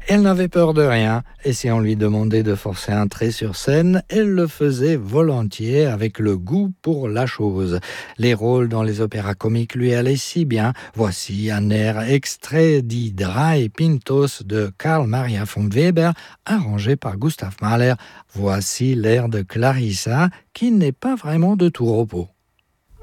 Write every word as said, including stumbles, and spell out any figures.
Elle n'avait peur de rien, et si on lui demandait de forcer un trait sur scène, elle le faisait volontiers avec le goût pour la chose. Les rôles dans les opéras comiques lui allaient si bien. Voici un air extrait d'Hydra et Pintos de Karl Maria von Weber, arrangé par Gustav Mahler. Voici l'air de Clarissa, qui n'est pas vraiment de tout repos.